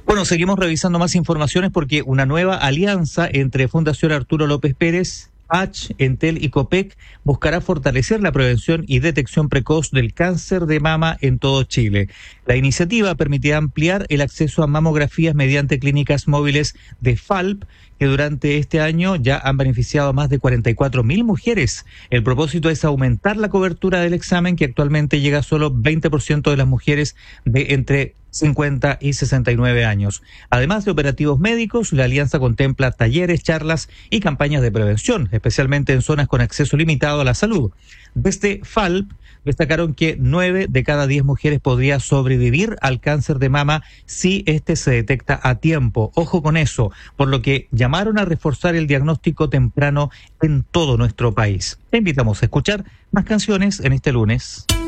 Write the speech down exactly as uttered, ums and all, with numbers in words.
Bueno, seguimos revisando más informaciones porque una nueva alianza entre Fundación Arturo López Pérez, H, Entel y Copec buscará fortalecer la prevención y detección precoz del cáncer de mama en todo Chile. La iniciativa permitirá ampliar el acceso a mamografías mediante clínicas móviles de F A L P, que durante este año ya han beneficiado a más de cuarenta y cuatro mil mujeres. El propósito es aumentar la cobertura del examen, que actualmente llega a solo veinte por ciento de las mujeres de entre cincuenta y sesenta y nueve años. Además de operativos médicos, la alianza contempla talleres, charlas y campañas de prevención, especialmente en zonas con acceso limitado a la salud. Desde F A L P destacaron que nueve de cada diez mujeres podría sobrevivir al cáncer de mama si este se detecta a tiempo. Ojo con eso, por lo que llamaron a reforzar el diagnóstico temprano en todo nuestro país. Te invitamos a escuchar más canciones en este lunes.